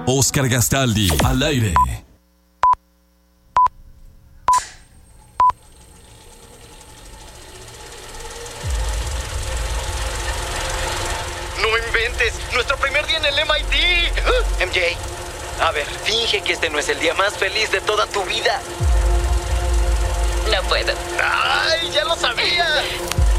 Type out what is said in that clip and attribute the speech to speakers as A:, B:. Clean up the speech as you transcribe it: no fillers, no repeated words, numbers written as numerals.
A: Oscar Gastaldi, al aire.
B: ¡No inventes! ¡Nuestro primer día en el MIT! MJ, a ver, finge que este no es el día más feliz de toda tu vida.
C: No puedo.
B: ¡Ay, ya lo sabía!